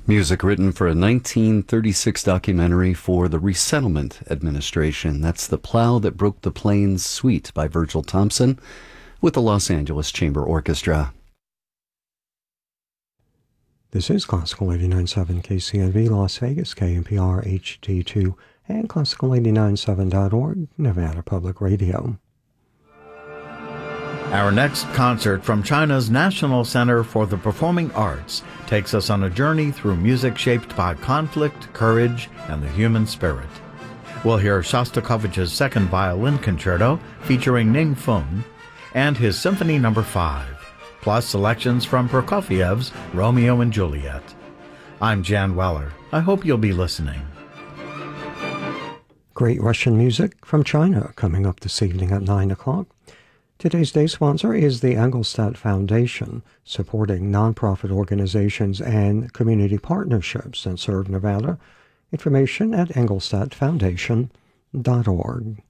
Music written for a 1936 documentary for the Resettlement Administration. That's The Plow That Broke the Plains Suite by Virgil Thompson with the Los Angeles Chamber Orchestra. This is Classical 89.7 KCNV, Las Vegas, KNPR HD2, and Classical89.7.org, Nevada Public Radio. Our next concert from China's National Center for the Performing Arts takes us on a journey through music shaped by conflict, courage, and the human spirit. We'll hear Shostakovich's Second Violin Concerto featuring Ning Feng and his Symphony No. 5, plus selections from Prokofiev's Romeo and Juliet. I'm Jan Weller. I hope you'll be listening. Great Russian music from China coming up this evening at 9 o'clock. Today's day sponsor is the Engelstadt Foundation, supporting nonprofit organizations and community partnerships that serve Nevada. Information at engelstadtfoundation.org.